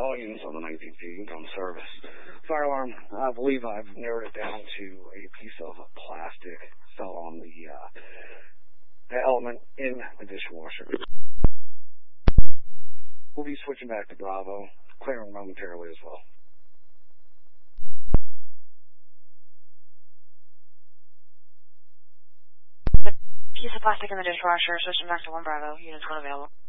All units on the 19th Street on service. Fire alarm, I believe I've narrowed it down to a piece of plastic fell on the element in the dishwasher. We'll be switching back to Bravo, clearing momentarily as well. Piece of plastic in the dishwasher, switching back to 1 Bravo, units 1 available.